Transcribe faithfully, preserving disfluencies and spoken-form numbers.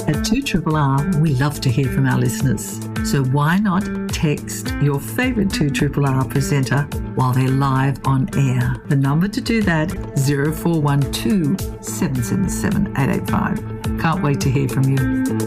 At two R R R, we love to hear from our listeners. So why not text your favourite two R R R presenter while they're live on air? The number to do that, zero four one two, seven seven seven, eight eight five. Can't wait to hear from you.